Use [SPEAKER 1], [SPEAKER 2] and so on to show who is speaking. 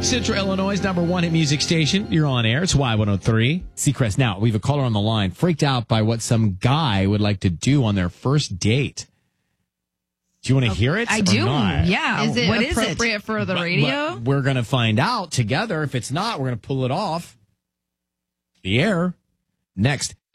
[SPEAKER 1] Central Illinois' number one hit music station. You're on air. It's Y103.
[SPEAKER 2] Seacrest, now we have a caller on the line freaked out by what some guy would like to do on their first date. Do you want to hear it?
[SPEAKER 3] I do.
[SPEAKER 2] Not?
[SPEAKER 3] Yeah.
[SPEAKER 4] Is it
[SPEAKER 3] what is
[SPEAKER 4] appropriate for the radio?
[SPEAKER 2] But we're going to find out together. If it's not, we're going to pull it off the air. Next,